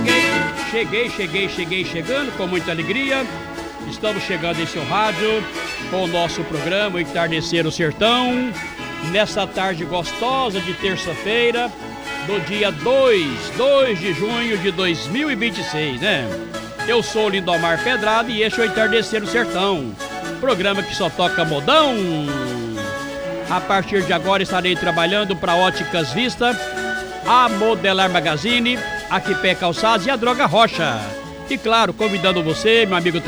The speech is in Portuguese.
Cheguei chegando com muita alegria. Estamos chegando em seu rádio com o nosso programa Entardecer o Sertão, nessa tarde gostosa de terça-feira, do dia 2 de junho de 2026, né? Eu sou o Lindomar Pedrado e este é o Entardecer o Sertão, programa que só toca modão. A partir de agora estarei trabalhando para Óticas Vista, a Modelar Magazine, a Quipé Calçados e a Droga Rocha. E claro, convidando você, meu amigo